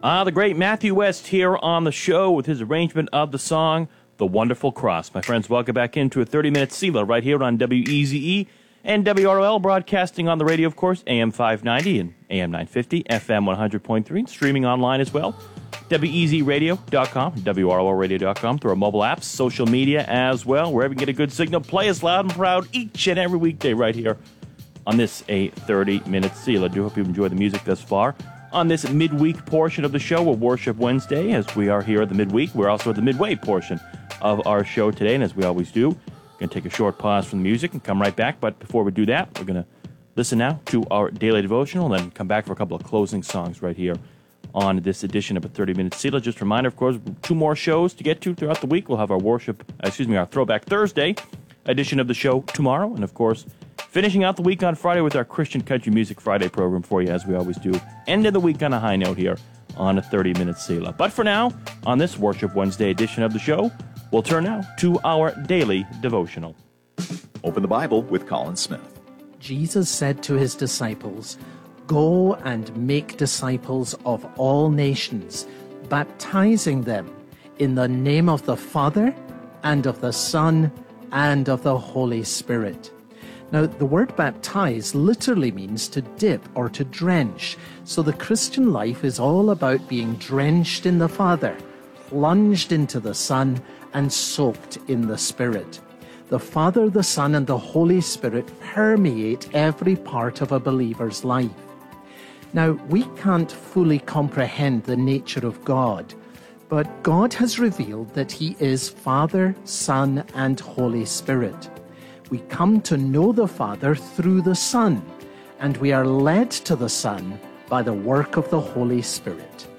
The great Matthew West here on the show with his arrangement of the song, The Wonderful Cross. My friends, welcome back into a 30-minute Selah right here on WEZE and WROL, broadcasting on the radio, of course, AM 590 and AM 950, FM 100.3, streaming online as well, WEZRadio.com, WROLradio.com, through our mobile apps, social media as well, wherever you get a good signal. Play us loud and proud each and every weekday right here on this, a 30-minute Selah. I do hope you've enjoyed the music thus far. On this midweek portion of the show, a Worship Wednesday, as we are here at the midweek. We're also at the midway portion of our show today, and as we always do, we're going to take a short pause from the music and come right back. But before we do that, we're going to listen now to our daily devotional and then come back for a couple of closing songs right here on this edition of a 30-minute Selah. Just a reminder, of course, 2 more shows to get to throughout the week. We'll have our our Throwback Thursday edition of the show tomorrow, and of course, finishing out the week on Friday with our Christian Country Music Friday program for you, as we always do. End of the week on a high note here on a 30-minute Selah. But for now, on this Worship Wednesday edition of the show, we'll turn now to our daily devotional. Open the Bible with Colin Smith. Jesus said to his disciples, "Go and make disciples of all nations, baptizing them in the name of the Father and of the Son and of the Holy Spirit." Now, the word baptize literally means to dip or to drench. So the Christian life is all about being drenched in the Father, plunged into the Son, and soaked in the Spirit. The Father, the Son, and the Holy Spirit permeate every part of a believer's life. Now, we can't fully comprehend the nature of God, but God has revealed that He is Father, Son, and Holy Spirit. We come to know the Father through the Son, and we are led to the Son by the work of the Holy Spirit.